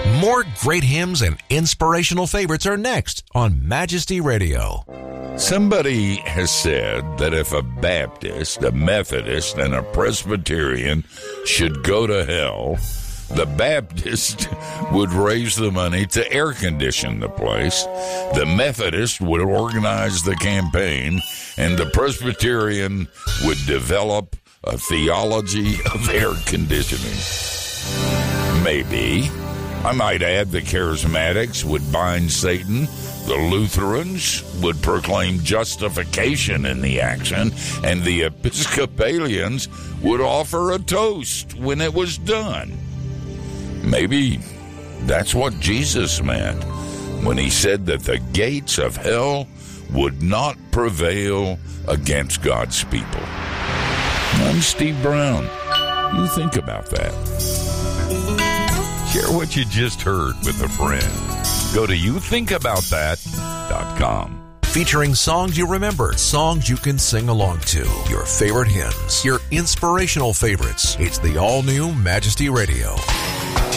More great hymns and inspirational favorites are next on Majesty Radio. Somebody has said that if a Baptist, a Methodist, and a Presbyterian should go to hell, the Baptist would raise the money to air condition the place, the Methodist would organize the campaign, and the Presbyterian would develop a theology of air conditioning. Maybe. I might add the Charismatics would bind Satan, the Lutherans would proclaim justification in the action, and the Episcopalians would offer a toast when it was done. Maybe that's what Jesus meant when he said that the gates of hell would not prevail against God's people. I'm Steve Brown. You think about that. Share what you just heard with a friend. Go to youthinkaboutthat.com. Featuring songs you remember, songs you can sing along to, your favorite hymns, your inspirational favorites. It's the all-new Majesty Radio.